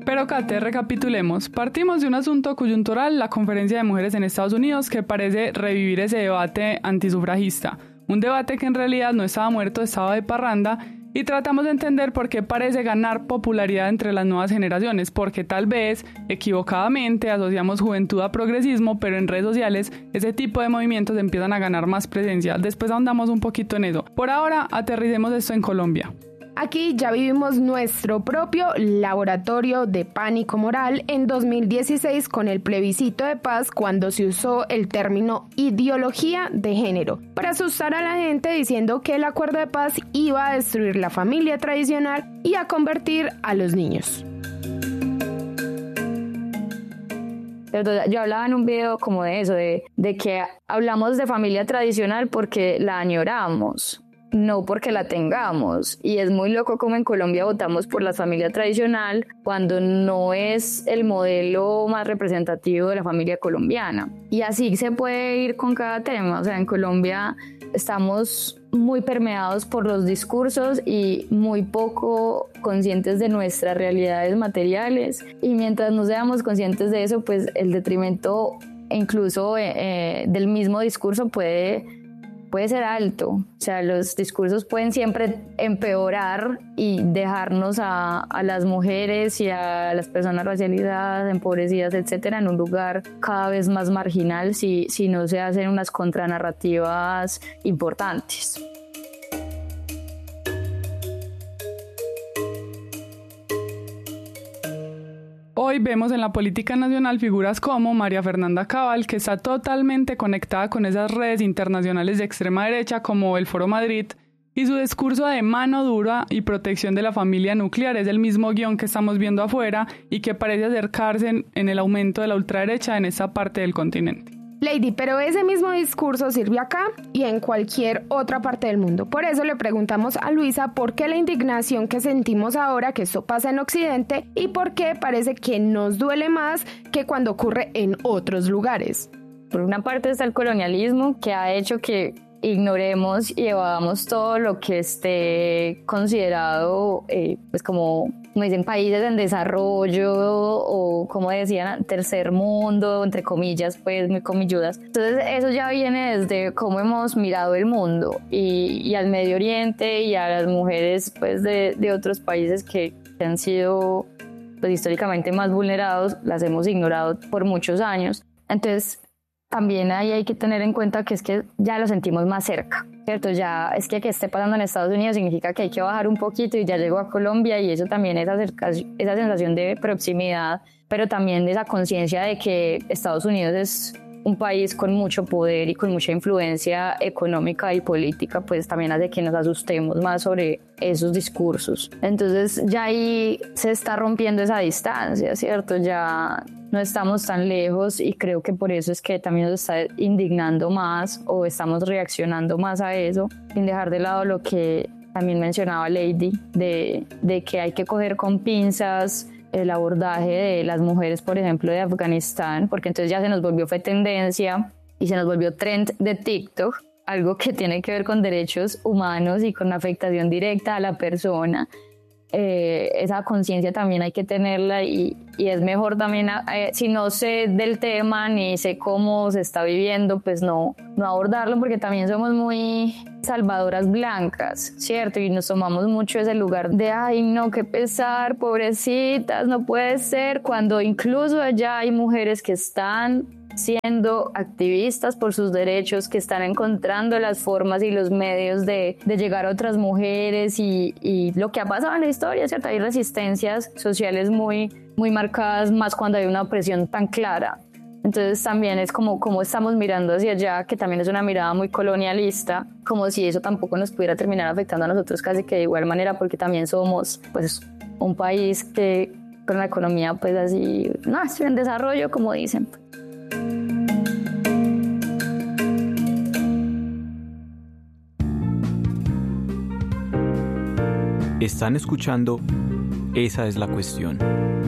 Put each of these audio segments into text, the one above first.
Pero Kate, recapitulemos. Partimos de un asunto coyuntural, la Conferencia de Mujeres en Estados Unidos, que parece revivir ese debate antisufragista. Un debate que en realidad no estaba muerto, estaba de parranda, y tratamos de entender por qué parece ganar popularidad entre las nuevas generaciones, porque tal vez, equivocadamente, asociamos juventud a progresismo, pero en redes sociales ese tipo de movimientos empiezan a ganar más presencia. Después ahondamos un poquito en eso. Por ahora, aterricemos esto en Colombia. Aquí ya vivimos nuestro propio laboratorio de pánico moral en 2016 con el plebiscito de paz, cuando se usó el término ideología de género para asustar a la gente diciendo que el acuerdo de paz iba a destruir la familia tradicional y a convertir a los niños. Yo hablaba en un video como de eso, de que hablamos de familia tradicional porque la añoramos, no porque la tengamos. Y es muy loco como en Colombia votamos por la familia tradicional cuando no es el modelo más representativo de la familia colombiana. Y así se puede ir con cada tema. O sea, en Colombia estamos muy permeados por los discursos y muy poco conscientes de nuestras realidades materiales. Y mientras no seamos conscientes de eso, pues el detrimento incluso del mismo discurso puede ser alto. O sea, los discursos pueden siempre empeorar y dejarnos a las mujeres y a las personas racializadas, empobrecidas, etcétera, en un lugar cada vez más marginal si no se hacen unas contranarrativas importantes. Hoy vemos en la política nacional figuras como María Fernanda Cabal, que está totalmente conectada con esas redes internacionales de extrema derecha como el Foro Madrid, y su discurso de mano dura y protección de la familia nuclear es el mismo guión que estamos viendo afuera y que parece acercarse en el aumento de la ultraderecha en esta parte del continente. Lady, pero ese mismo discurso sirve acá y en cualquier otra parte del mundo. Por eso le preguntamos a Luisa por qué la indignación que sentimos ahora que esto pasa en Occidente y por qué parece que nos duele más que cuando ocurre en otros lugares. Por una parte está el colonialismo, que ha hecho que ignoremos y evadamos todo lo que esté considerado pues como dicen, países en desarrollo o como decían, tercer mundo, entre comillas, pues muy comilludas. Entonces eso ya viene desde cómo hemos mirado el mundo y al Medio Oriente y a las mujeres pues de otros países que han sido pues históricamente más vulnerados, las hemos ignorado por muchos años. Entonces también ahí hay que tener en cuenta que es que ya lo sentimos más cerca, ¿cierto? Ya es que esté pasando en Estados Unidos significa que hay que bajar un poquito y ya llegó a Colombia, y eso también es esa sensación de proximidad, pero también de esa conciencia de que Estados Unidos es un país con mucho poder y con mucha influencia económica y política, pues también hace que nos asustemos más sobre esos discursos. Entonces ya ahí se está rompiendo esa distancia, ¿cierto? Ya no estamos tan lejos y creo que por eso es que también nos está indignando más o estamos reaccionando más a eso, sin dejar de lado lo que también mencionaba Lady, de que hay que coger con pinzas el abordaje de las mujeres, por ejemplo, de Afganistán, porque entonces ya se nos volvió fue tendencia y se nos volvió trend de TikTok, algo que tiene que ver con derechos humanos y con afectación directa a la persona. Esa conciencia también hay que tenerla y es mejor también, si no sé del tema ni sé cómo se está viviendo, pues no abordarlo, porque también somos muy salvadoras blancas, ¿cierto? Y nos tomamos mucho ese lugar de ay no, qué pesar, pobrecitas, no puede ser, cuando incluso allá hay mujeres que están siendo activistas por sus derechos, que están encontrando las formas y los medios de llegar a otras mujeres y lo que ha pasado en la historia, ¿cierto? Hay resistencias sociales muy, muy marcadas, más cuando hay una opresión tan clara. Entonces también es como estamos mirando hacia allá, que también es una mirada muy colonialista, como si eso tampoco nos pudiera terminar afectando a nosotros casi que de igual manera, porque también somos pues un país que con la economía pues así, no, estoy en desarrollo, como dicen. Están escuchando Esa es la cuestión.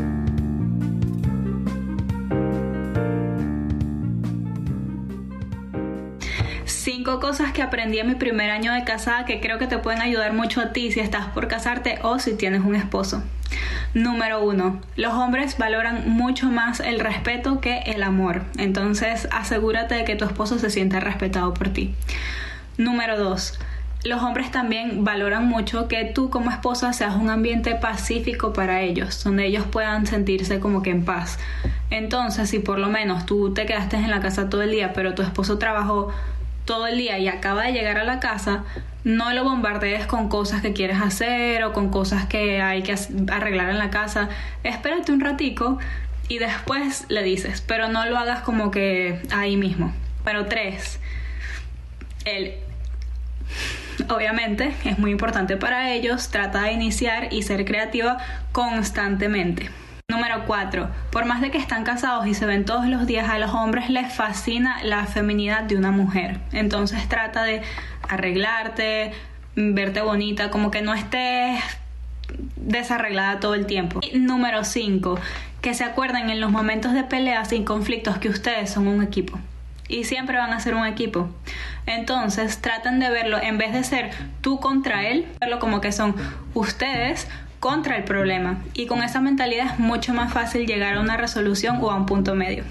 Cinco cosas que aprendí en mi primer año de casada que creo que te pueden ayudar mucho a ti si estás por casarte o si tienes un esposo. Número 1. Los hombres valoran mucho más el respeto que el amor. Entonces, asegúrate de que tu esposo se sienta respetado por ti. Número 2. Los hombres también valoran mucho que tú como esposa seas un ambiente pacífico para ellos, donde ellos puedan sentirse como que en paz. Entonces, si por lo menos tú te quedaste en la casa todo el día, pero tu esposo trabajó todo el día y acaba de llegar a la casa, no lo bombardees con cosas que quieres hacer o con cosas que hay que arreglar en la casa. Espérate un ratico y después le dices, pero no lo hagas como que ahí mismo. Pero 3, obviamente es muy importante para ellos, trata de iniciar y ser creativa constantemente. Número 4. Por más de que están casados y se ven todos los días, a los hombres les fascina la feminidad de una mujer. Entonces trata de arreglarte, verte bonita, como que no estés desarreglada todo el tiempo. Y número 5. Que se acuerden en los momentos de peleas y conflictos que ustedes son un equipo. Y siempre van a ser un equipo. Entonces traten de verlo, en vez de ser tú contra él, verlo como que son ustedes contra el problema, y con esa mentalidad es mucho más fácil llegar a una resolución o a un punto medio.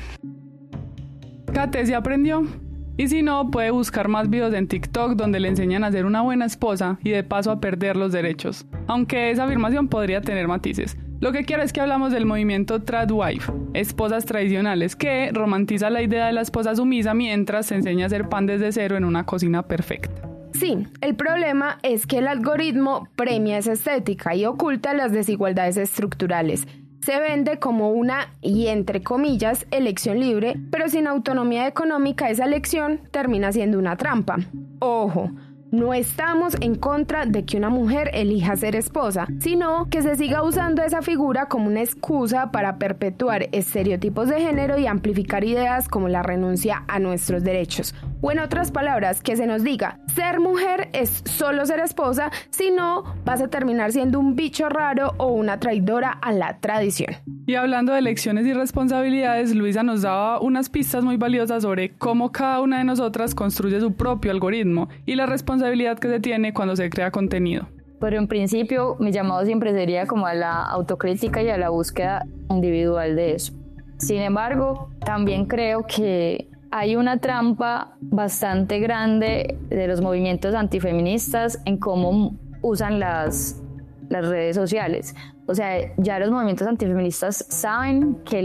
Kate, ¿se aprendió? Y si no, puede buscar más videos en TikTok donde le enseñan a ser una buena esposa y de paso a perder los derechos, aunque esa afirmación podría tener matices. Lo que quiero es que hablamos del movimiento Tradwife, esposas tradicionales, que romantiza la idea de la esposa sumisa mientras se enseña a hacer pan desde cero en una cocina perfecta. Sí, el problema es que el algoritmo premia esa estética y oculta las desigualdades estructurales. Se vende como una, y entre comillas, elección libre, pero sin autonomía económica esa elección termina siendo una trampa. Ojo, no estamos en contra de que una mujer elija ser esposa, sino que se siga usando esa figura como una excusa para perpetuar estereotipos de género y amplificar ideas como la renuncia a nuestros derechos. O en otras palabras, que se nos diga, ser mujer es solo ser esposa, si no, vas a terminar siendo un bicho raro o una traidora a la tradición. Y hablando de elecciones y responsabilidades, Luisa nos daba unas pistas muy valiosas sobre cómo cada una de nosotras construye su propio algoritmo y la responsabilidad que se tiene cuando se crea contenido. Pero en principio mi llamado siempre sería como a la autocrítica y a la búsqueda individual de eso. Sin embargo, también creo que hay una trampa bastante grande de los movimientos antifeministas en cómo usan las redes sociales. O sea, ya los movimientos antifeministas saben que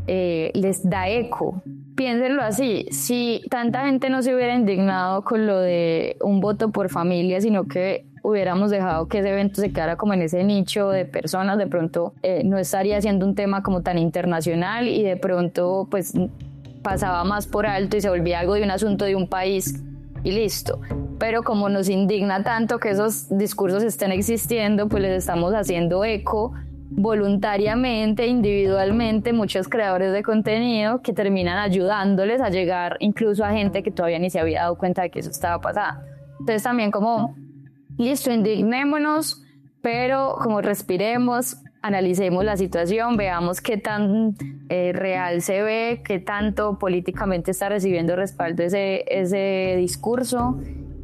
les da eco. Piénsenlo así, si tanta gente no se hubiera indignado con lo de un voto por familia, sino que hubiéramos dejado que ese evento se quedara como en ese nicho de personas, de pronto no estaría siendo un tema como tan internacional y de pronto pues pasaba más por alto y se volvía algo de un asunto de un país y listo. Pero como nos indigna tanto que esos discursos estén existiendo, pues les estamos haciendo eco voluntariamente, individualmente, muchos creadores de contenido que terminan ayudándoles a llegar incluso a gente que todavía ni se había dado cuenta de que eso estaba pasando. Entonces también como, listo, indignémonos, pero como respiremos, analicemos la situación, veamos qué tan real se ve, qué tanto políticamente está recibiendo respaldo ese discurso.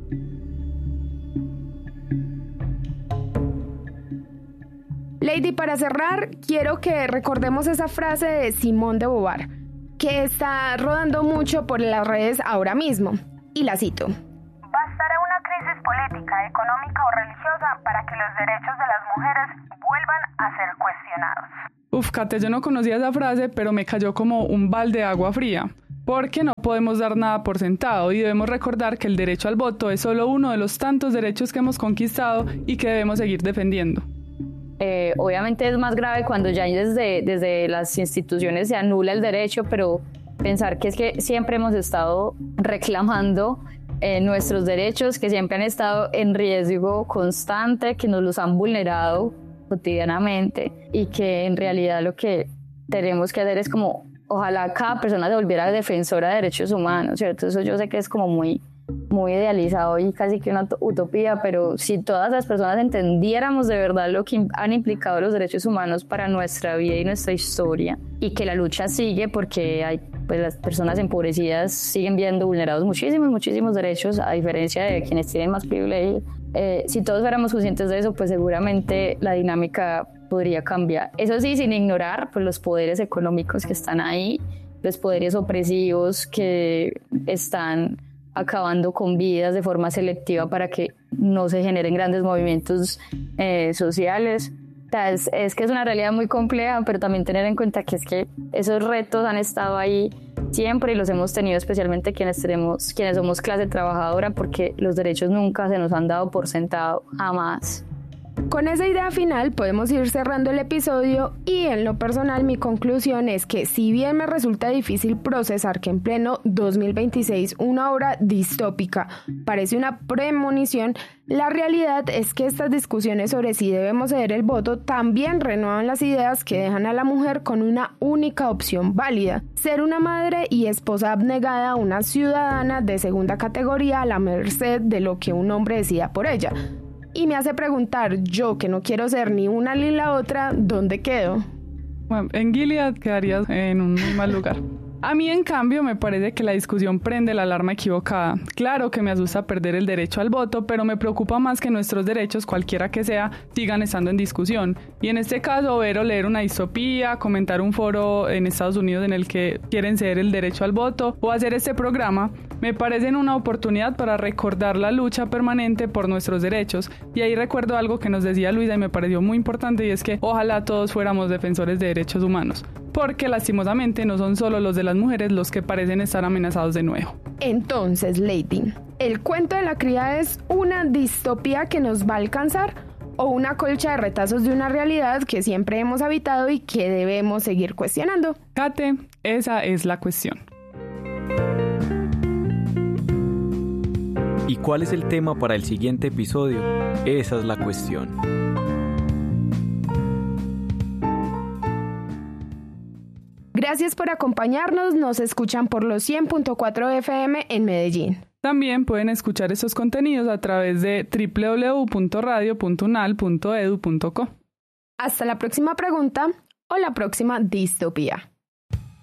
Lady, para cerrar, quiero que recordemos esa frase de Simone de Beauvoir, que está rodando mucho por las redes ahora mismo, y la cito. Bastará una crisis política, económica o religiosa para que los derechos de las mujeres vuelvan a ser cuestionados. Uf, Kate, yo no conocía esa frase, pero me cayó como un balde de agua fría. Porque no podemos dar nada por sentado y debemos recordar que el derecho al voto es solo uno de los tantos derechos que hemos conquistado y que debemos seguir defendiendo. Obviamente es más grave cuando ya desde las instituciones se anula el derecho, pero pensar que es que siempre hemos estado reclamando nuestros derechos, que siempre han estado en riesgo constante, que nos los han vulnerado cotidianamente y que en realidad lo que tenemos que hacer es como ojalá cada persona se volviera defensora de derechos humanos, ¿cierto? Eso yo sé que es como muy idealizado y casi que una utopía, pero si todas las personas entendiéramos de verdad lo que han implicado los derechos humanos para nuestra vida y nuestra historia y que la lucha sigue porque pues las personas empobrecidas siguen viendo vulnerados muchísimos derechos a diferencia de quienes tienen más privilegios. Si todos fuéramos conscientes de eso, pues seguramente la dinámica podría cambiar. Eso sí, sin ignorar pues, los poderes económicos que están ahí, los poderes opresivos que están acabando con vidas de forma selectiva para que no se generen grandes movimientos sociales. Es que es una realidad muy compleja, pero también tener en cuenta que es que esos retos han estado ahí siempre y los hemos tenido especialmente quienes somos clase trabajadora, porque los derechos nunca se nos han dado por sentado, jamás. Con esa idea final podemos ir cerrando el episodio y en lo personal mi conclusión es que si bien me resulta difícil procesar que en pleno 2026 una obra distópica parece una premonición, la realidad es que estas discusiones sobre si debemos ceder el voto también renuevan las ideas que dejan a la mujer con una única opción válida: ser una madre y esposa abnegada, una ciudadana de segunda categoría a la merced de lo que un hombre decida por ella. Y me hace preguntar, yo que no quiero ser ni una ni la otra, ¿dónde quedo? Bueno, en Gilead quedarías en un muy mal lugar. A mí, en cambio, me parece que la discusión prende la alarma equivocada. Claro que me asusta perder el derecho al voto, pero me preocupa más que nuestros derechos, cualquiera que sea, sigan estando en discusión. Y en este caso, ver o leer una distopía, comentar un foro en Estados Unidos en el que quieren ceder el derecho al voto, o hacer este programa, me parecen una oportunidad para recordar la lucha permanente por nuestros derechos. Y ahí recuerdo algo que nos decía Luisa y me pareció muy importante, y es que ojalá todos fuéramos defensores de derechos humanos, porque lastimosamente no son solo los de las mujeres los que parecen estar amenazados de nuevo. Entonces, Lady, ¿el cuento de la criada es una distopía que nos va a alcanzar o una colcha de retazos de una realidad que siempre hemos habitado y que debemos seguir cuestionando? Kate, esa es la cuestión. ¿Y cuál es el tema para el siguiente episodio? Esa es la cuestión. Gracias por acompañarnos, nos escuchan por los 100.4 FM en Medellín. También pueden escuchar estos contenidos a través de www.radio.unal.edu.co. Hasta la próxima pregunta o la próxima distopía.